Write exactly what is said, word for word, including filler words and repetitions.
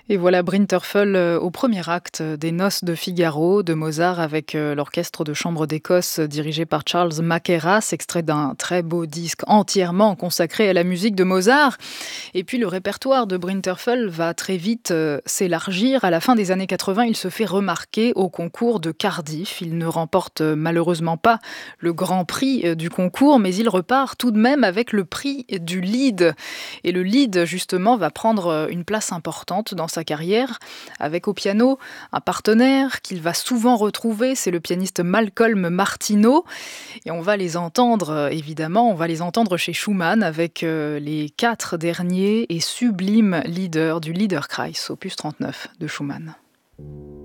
Et voilà Brinterfell euh, au premier acte des Noces de Figaro de Mozart avec euh, l'orchestre de chambre d'Écosse euh, dirigé par Charles Mackerras, extrait d'un très beau disque entièrement consacré à la musique de Mozart. Et puis le répertoire de Brinterfell va très vite euh, s'élargir. À la fin des années quatre-vingts, il se fait remarquer au concours de Cardiff. Il ne remporte euh, malheureusement pas le grand prix euh, du concours, mais il repart tout de même avec le prix du lead. Et le lead, justement, va prendre euh, une place importante dans sa carrière, avec au piano un partenaire qu'il va souvent retrouver, c'est le pianiste Malcolm Martineau. Et on va les entendre, euh, évidemment, on va les entendre chez Schumann avec euh, les quatre derniers et sublimes leaders du Liederkreis, opus trente-neuf de Schumann.